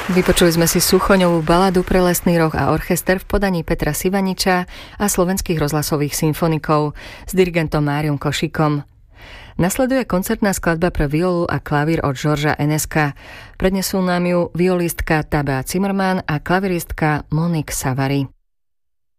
Vypočuli sme si Suchoňovú baladu pre Lesný roh a orchester v podaní Petra Sivaniča a slovenských rozhlasových symfonikov s dirigentom Máriom Košikom. Nasleduje koncertná skladba pre violu a klavír od Georgea Eneska. Prednesú nám ju violistka Tabea Zimmermann a klaviristka Monique Savary.